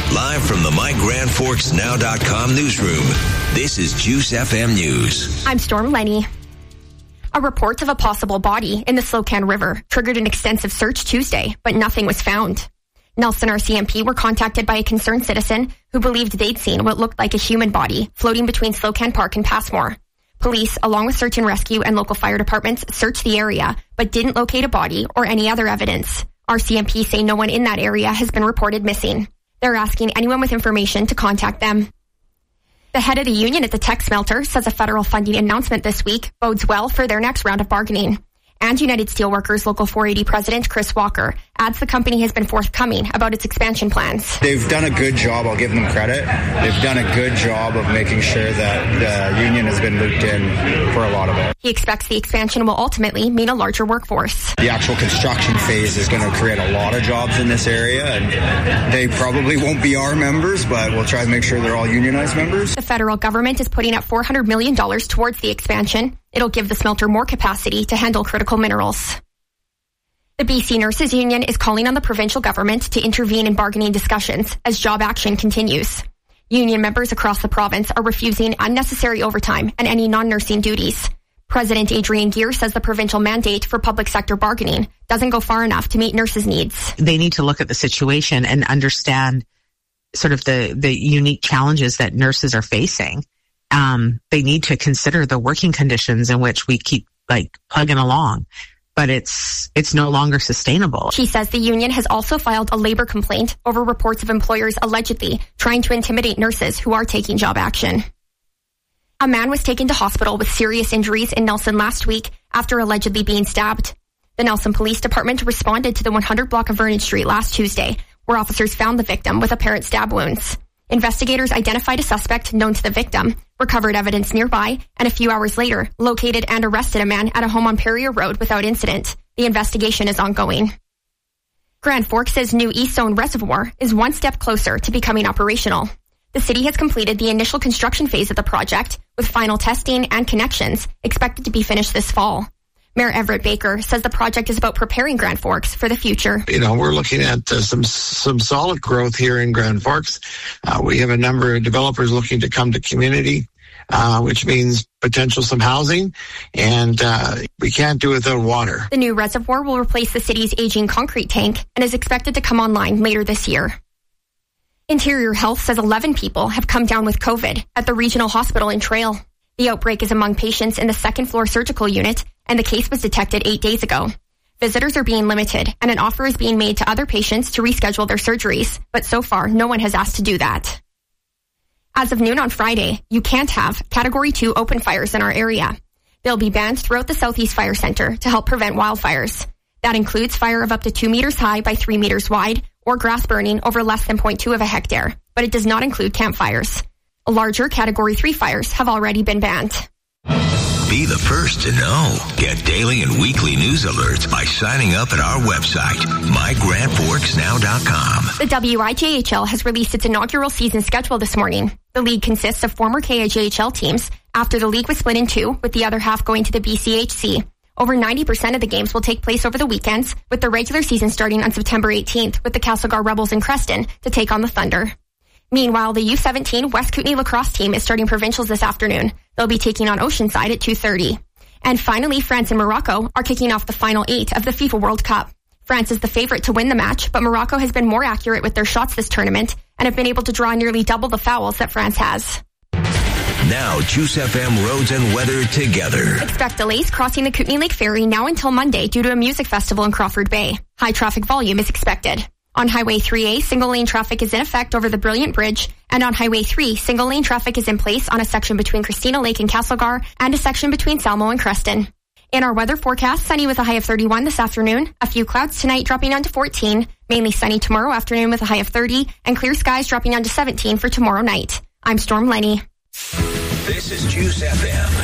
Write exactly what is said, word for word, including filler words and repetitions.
Live from the my grand forks now dot com newsroom, this is Juice F M News. I'm Storm Lenny. A report of a possible body in the Slocan River triggered an extensive search Tuesday, but nothing was found. Nelson R C M P were contacted by a concerned citizen who believed they'd seen what looked like a human body floating between Slocan Park and Passmore. Police, along with search and rescue and local fire departments, searched the area, but didn't locate a body or any other evidence. R C M P say no one in that area has been reported missing. They're asking anyone with information to contact them. The head of the union at the tech smelter says a federal funding announcement this week bodes well for their next round of bargaining. And United Steelworkers Local four eighty President Chris Walker adds the company has been forthcoming about its expansion plans. They've done a good job. I'll give them credit. They've done a good job of making sure that the union has been looped in for a lot of it. He expects the expansion will ultimately mean a larger workforce. The actual construction phase is going to create a lot of jobs in this area, and they probably won't be our members, but we'll try to make sure they're all unionized members. The federal government is putting up four hundred million dollars towards the expansion. It'll give the smelter more capacity to handle critical minerals. The B C Nurses Union is calling on the provincial government to intervene in bargaining discussions as job action continues. Union members across the province are refusing unnecessary overtime and any non-nursing duties. President Adrian Gear says the provincial mandate for public sector bargaining doesn't go far enough to meet nurses' needs. They need to look at the situation and understand sort of the, the unique challenges that nurses are facing. Um, they need to consider the working conditions in which we keep like plugging along, but it's, it's no longer sustainable. She says the union has also filed a labor complaint over reports of employers allegedly trying to intimidate nurses who are taking job action. A man was taken to hospital with serious injuries in Nelson last week after allegedly being stabbed. The Nelson Police Department responded to the one hundred block of Vernon Street last Tuesday, where officers found the victim with apparent stab wounds. Investigators identified a suspect known to the victim, recovered evidence nearby, and a few hours later, located and arrested a man at a home on Perrier Road without incident. The investigation is ongoing. Grand Forks' new East Zone Reservoir is one step closer to becoming operational. The city has completed the initial construction phase of the project, with final testing and connections expected to be finished this fall. Mayor Everett Baker says the project is about preparing Grand Forks for the future. You know, we're looking at uh, some some solid growth here in Grand Forks. Uh, we have a number of developers looking to come to community, uh, which means potential some housing, and uh, we can't do it without water. The new reservoir will replace the city's aging concrete tank and is expected to come online later this year. Interior Health says eleven people have come down with COVID at the regional hospital in Trail. The outbreak is among patients in the second floor surgical unit, and the case was detected eight days ago. Visitors are being limited, and an offer is being made to other patients to reschedule their surgeries, but so far, no one has asked to do that. As of noon on Friday, you can't have Category two open fires in our area. They'll be banned throughout the Southeast Fire Center to help prevent wildfires. That includes fire of up to two meters high by three meters wide, or grass burning over less than zero point two of a hectare, but it does not include campfires. Larger Category three fires have already been banned. Be the first to know. Get daily and weekly news alerts by signing up at our website, my grand forks now dot com. The W I J H L has released its inaugural season schedule this morning. The league consists of former K I J H L teams after the league was split in two, with the other half going to the B C H C. Over ninety percent of the games will take place over the weekends, with the regular season starting on September eighteenth with the Castlegar Rebels in Creston to take on the Thunder. Meanwhile, the U seventeen West Kootenay lacrosse team is starting provincials this afternoon. They'll be taking on Oceanside at two thirty. And finally, France and Morocco are kicking off the final eight of the FIFA World Cup. France is the favorite to win the match, but Morocco has been more accurate with their shots this tournament and have been able to draw nearly double the fouls that France has. Now, Juice F M roads and weather together. Expect delays crossing the Kootenay Lake Ferry now until Monday due to a music festival in Crawford Bay. High traffic volume is expected. On Highway three A, single-lane traffic is in effect over the Brilliant Bridge, and on Highway three, single-lane traffic is in place on a section between Christina Lake and Castlegar and a section between Salmo and Creston. In our weather forecast, sunny with a high of thirty-one this afternoon, a few clouds tonight dropping down to fourteen, mainly sunny tomorrow afternoon with a high of thirty, and clear skies dropping down to seventeen for tomorrow night. I'm Storm Lenny. This is Juice F M.